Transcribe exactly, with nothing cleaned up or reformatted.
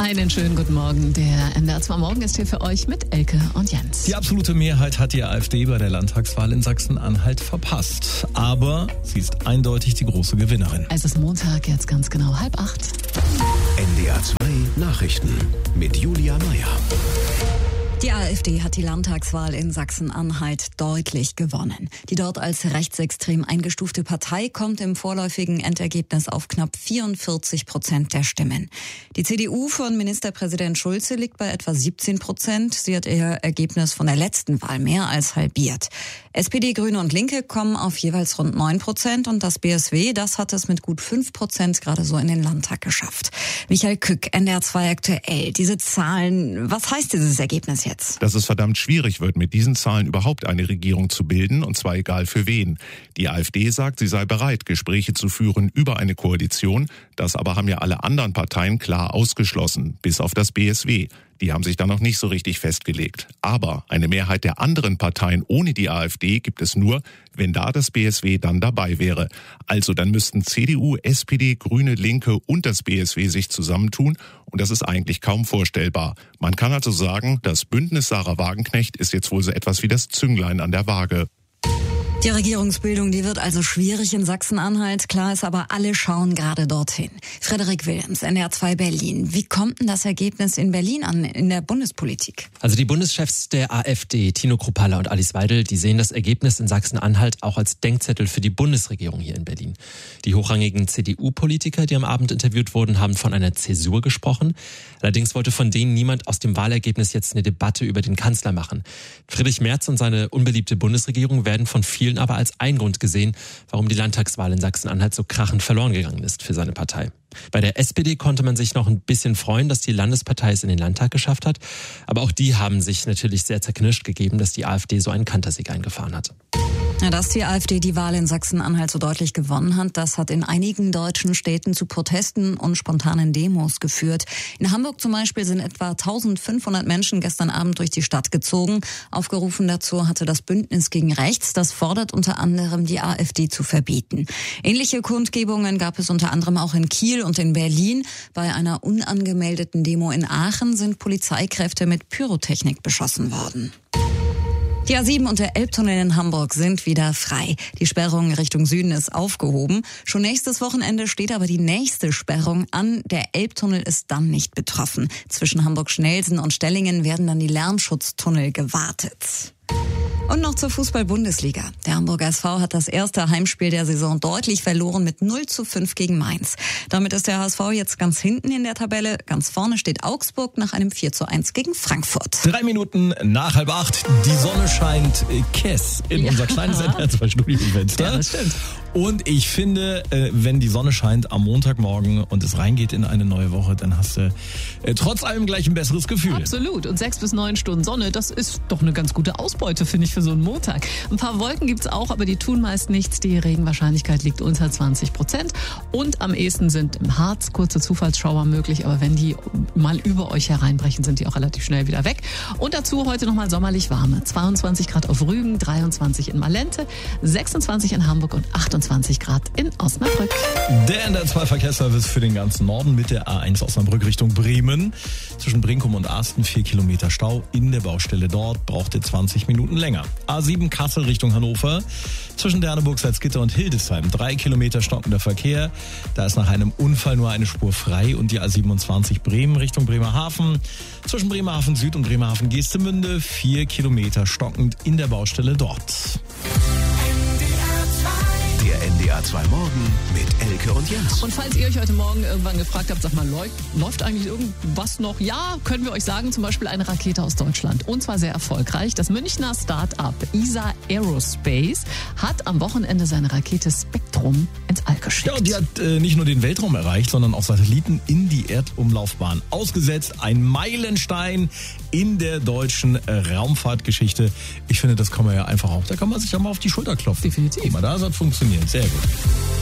Einen schönen guten Morgen. Der N D R zwei Morgen ist hier für euch mit Elke und Jens. Die absolute Mehrheit hat die AfD bei der Landtagswahl in Sachsen-Anhalt verpasst. Aber sie ist eindeutig die große Gewinnerin. Es ist Montag, jetzt ganz genau halb acht. N D R zwei Nachrichten mit Julia Meyer. Die AfD hat die Landtagswahl in Sachsen-Anhalt deutlich gewonnen. Die dort als rechtsextrem eingestufte Partei kommt im vorläufigen Endergebnis auf knapp vierundvierzig Prozent der Stimmen. Die C D U von Ministerpräsident Schulze liegt bei etwa siebzehn Prozent. Sie hat ihr Ergebnis von der letzten Wahl mehr als halbiert. S P D, Grüne und Linke kommen auf jeweils rund neun Prozent und das B S W, das hat es mit gut fünf Prozent gerade so in den Landtag geschafft. Michael Kück, N D R zwei aktuell. Diese Zahlen, was heißt dieses Ergebnis jetzt? Dass es verdammt schwierig wird, mit diesen Zahlen überhaupt eine Regierung zu bilden, und zwar egal für wen. Die AfD sagt, sie sei bereit, Gespräche zu führen über eine Koalition. Das aber haben ja alle anderen Parteien klar ausgeschlossen, bis auf das B S W. Die haben sich da noch nicht so richtig festgelegt. Aber eine Mehrheit der anderen Parteien ohne die AfD gibt es nur, wenn da das B S W dann dabei wäre. Also dann müssten C D U, S P D, Grüne, Linke und das B S W sich zusammentun. Und das ist eigentlich kaum vorstellbar. Man kann also sagen, das Bündnis Sarah Wagenknecht ist jetzt wohl so etwas wie das Zünglein an der Waage. Die Regierungsbildung, die wird also schwierig in Sachsen-Anhalt. Klar ist aber, alle schauen gerade dorthin. Frederik Wilhelms, N D R zwei Berlin. Wie kommt denn das Ergebnis in Berlin an, in der Bundespolitik? Also die Bundeschefs der AfD, Tino Kruppalla und Alice Weidel, die sehen das Ergebnis in Sachsen-Anhalt auch als Denkzettel für die Bundesregierung hier in Berlin. Die hochrangigen C D U-Politiker, die am Abend interviewt wurden, haben von einer Zäsur gesprochen. Allerdings wollte von denen niemand aus dem Wahlergebnis jetzt eine Debatte über den Kanzler machen. Friedrich Merz und seine unbeliebte Bundesregierung werden von vielen aber als ein Grund gesehen, warum die Landtagswahl in Sachsen-Anhalt so krachend verloren gegangen ist für seine Partei. Bei der S P D konnte man sich noch ein bisschen freuen, dass die Landespartei es in den Landtag geschafft hat. Aber auch die haben sich natürlich sehr zerknirscht gegeben, dass die AfD so einen Kantersieg eingefahren hat. Ja, dass die AfD die Wahl in Sachsen-Anhalt so deutlich gewonnen hat, das hat in einigen deutschen Städten zu Protesten und spontanen Demos geführt. In Hamburg zum Beispiel sind etwa eintausendfünfhundert Menschen gestern Abend durch die Stadt gezogen. Aufgerufen dazu hatte das Bündnis gegen Rechts, das fordert unter anderem die AfD zu verbieten. Ähnliche Kundgebungen gab es unter anderem auch in Kiel und in Berlin. Bei einer unangemeldeten Demo in Aachen sind Polizeikräfte mit Pyrotechnik beschossen worden. Die A sieben und der Elbtunnel in Hamburg sind wieder frei. Die Sperrung Richtung Süden ist aufgehoben. Schon nächstes Wochenende steht aber die nächste Sperrung an. Der Elbtunnel ist dann nicht betroffen. Zwischen Hamburg-Schnelsen und Stellingen werden dann die Lärmschutztunnel gewartet. Und noch zur Fußball-Bundesliga. Der Hamburger S V hat das erste Heimspiel der Saison deutlich verloren mit null zu fünf gegen Mainz. Damit ist der H S V jetzt ganz hinten in der Tabelle. Ganz vorne steht Augsburg nach einem vier zu eins gegen Frankfurt. Drei Minuten nach halb acht. Die Sonne scheint Kess in Ja. unser kleines N D R zwei Studiofenster. Ja, das stimmt. Und ich finde, wenn die Sonne scheint am Montagmorgen und es reingeht in eine neue Woche, dann hast du trotz allem gleich ein besseres Gefühl. Absolut. Und sechs bis neun Stunden Sonne, das ist doch eine ganz gute Ausbeute, finde ich, für so einen Montag. Ein paar Wolken gibt's auch, aber die tun meist nichts. Die Regenwahrscheinlichkeit liegt unter zwanzig Prozent. Und am ehesten sind im Harz kurze Zufallsschauer möglich. Aber wenn die mal über euch hereinbrechen, sind die auch relativ schnell wieder weg. Und dazu heute nochmal sommerlich warme. zweiundzwanzig Grad auf Rügen, dreiundzwanzig in Malente, sechsundzwanzig in Hamburg und achtundzwanzig Grad in Osnabrück. Der N D R zwei Verkehrsservice für den ganzen Norden mit der A eins Osnabrück Richtung Bremen. Zwischen Brinkum und Asten vier Kilometer Stau. In der Baustelle dort braucht ihr zwanzig Minuten länger. A sieben Kassel Richtung Hannover. Zwischen Derneburg, Salzgitter und Hildesheim drei Kilometer stockender Verkehr. Da ist nach einem Unfall nur eine Spur frei. Und die A siebenundzwanzig Bremen Richtung Bremerhaven. Zwischen Bremerhaven Süd und Bremerhaven Geestemünde vier Kilometer stockend in der Baustelle dort. Der N D R zwei Morgen mit Elke und Jens. Und falls ihr euch heute Morgen irgendwann gefragt habt, sag mal, läuft, läuft eigentlich irgendwas noch? Ja, können wir euch sagen, zum Beispiel eine Rakete aus Deutschland. Und zwar sehr erfolgreich. Das Münchner Start-up E S A Aerospace hat am Wochenende seine Rakete Spektrum ins All geschickt. Ja, und die hat äh, nicht nur den Weltraum erreicht, sondern auch Satelliten in die Erdumlaufbahn ausgesetzt. Ein Meilenstein in der deutschen äh, Raumfahrtgeschichte. Ich finde, das kann man ja einfach auch, da kann man sich ja mal auf die Schulter klopfen. Definitiv. Guck mal, da hat es funktioniert. Sehr gut.